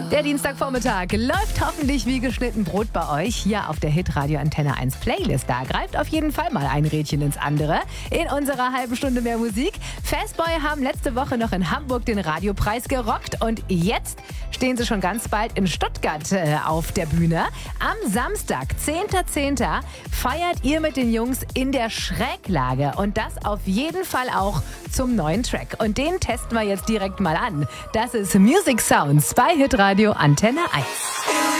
Der Dienstagvormittag läuft hoffentlich wie geschnitten Brot bei euch hier auf der Hitradio Antenne 1 Playlist. Da greift auf jeden Fall mal ein Rädchen ins andere in unserer halben Stunde mehr Musik. Fastboy haben letzte Woche noch in Hamburg den Radiopreis gerockt und jetzt stehen sie schon ganz bald in Stuttgart auf der Bühne. Am Samstag, 10.10., feiert ihr mit den Jungs in der Schräglage und das auf jeden Fall auch zum neuen Track. Und den testen wir jetzt direkt mal an. Das ist Music Sounds bei Hitradio Antenne 1.